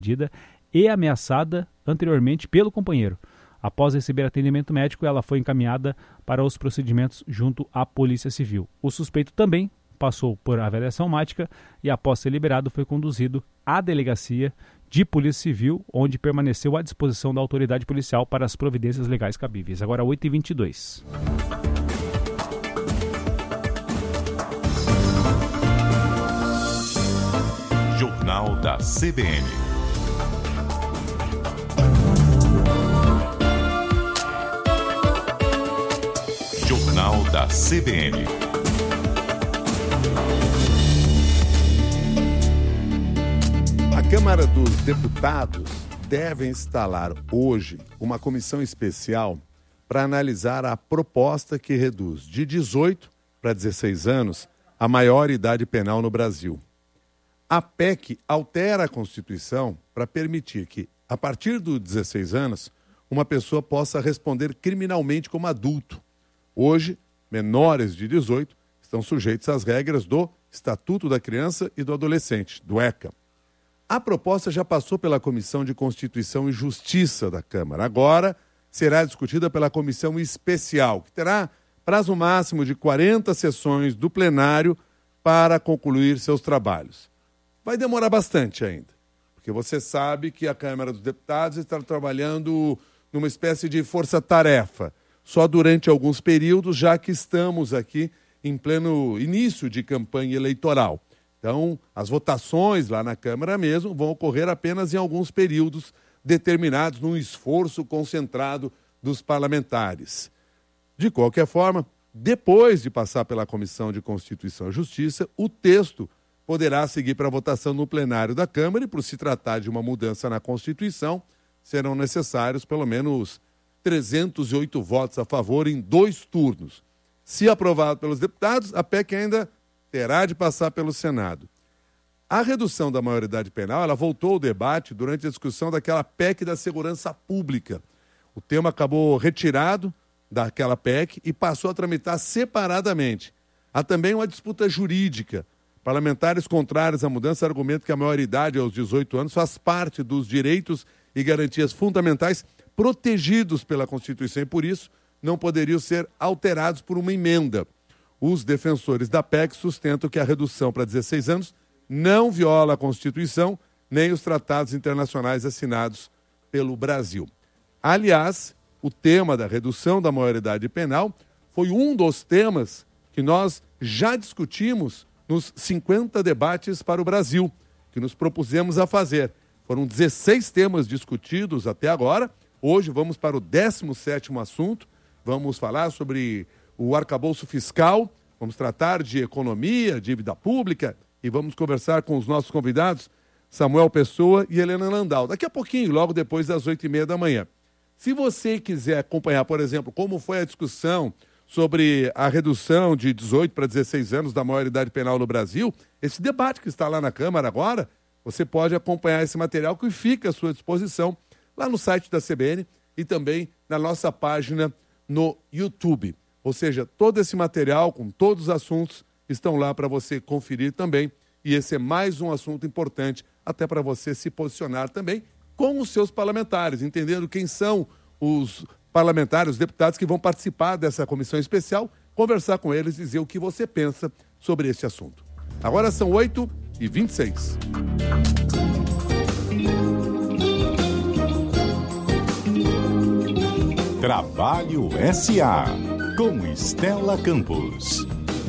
e ameaçada anteriormente pelo companheiro. Após receber atendimento médico, ela foi encaminhada para os procedimentos junto à Polícia Civil. O suspeito também passou por avaliação médica e, após ser liberado, foi conduzido à delegacia de Polícia Civil, onde permaneceu à disposição da autoridade policial para as providências legais cabíveis. Agora 8h22. Jornal da CBN. Jornal da CBN. A Câmara dos Deputados deve instalar hoje uma comissão especial para analisar a proposta que reduz de 18 para 16 anos a maior idade penal no Brasil. A PEC altera a Constituição para permitir que, a partir dos 16 anos, uma pessoa possa responder criminalmente como adulto. Hoje, menores de 18 estão sujeitos às regras do Estatuto da Criança e do Adolescente, do ECA. A proposta já passou pela Comissão de Constituição e Justiça da Câmara. Agora será discutida pela Comissão Especial, que terá prazo máximo de 40 sessões do plenário para concluir seus trabalhos. Vai demorar bastante ainda, porque você sabe que a Câmara dos Deputados está trabalhando numa espécie de força-tarefa, só durante alguns períodos, já que estamos aqui em pleno início de campanha eleitoral. Então, as votações lá na Câmara mesmo vão ocorrer apenas em alguns períodos determinados, num esforço concentrado dos parlamentares. De qualquer forma, depois de passar pela Comissão de Constituição e Justiça, o texto poderá seguir para votação no plenário da Câmara e, por se tratar de uma mudança na Constituição, serão necessários pelo menos 308 votos a favor em 2 turnos. Se aprovado pelos deputados, a PEC ainda terá de passar pelo Senado. A redução da maioridade penal, ela voltou ao debate durante a discussão daquela PEC da segurança pública. O tema acabou retirado daquela PEC e passou a tramitar separadamente. Há também uma disputa jurídica. Parlamentares contrários à mudança argumentam que a maioridade aos 18 anos faz parte dos direitos e garantias fundamentais protegidos pela Constituição e, por isso, não poderiam ser alterados por uma emenda. Os defensores da PEC sustentam que a redução para 16 anos não viola a Constituição nem os tratados internacionais assinados pelo Brasil. Aliás, o tema da redução da maioridade penal foi um dos temas que nós já discutimos nos 50 debates para o Brasil, que nos propusemos a fazer. Foram 16 temas discutidos até agora. Hoje vamos para o 17º assunto. Vamos falar sobre o arcabouço fiscal, vamos tratar de economia, dívida pública e vamos conversar com os nossos convidados, Samuel Pessoa e Helena Landau. Daqui a pouquinho, logo depois das 8h30 da manhã. Se você quiser acompanhar, por exemplo, como foi a discussão sobre a redução de 18 para 16 anos da maioridade penal no Brasil, esse debate que está lá na Câmara agora, você pode acompanhar esse material que fica à sua disposição lá no site da CBN e também na nossa página no YouTube. Ou seja, todo esse material com todos os assuntos estão lá para você conferir também. E esse é mais um assunto importante até para você se posicionar também com os seus parlamentares, entendendo quem são os parlamentares, os deputados que vão participar dessa comissão especial, conversar com eles e dizer o que você pensa sobre esse assunto. Agora são 8h26. Trabalho SA, com Estela Campos.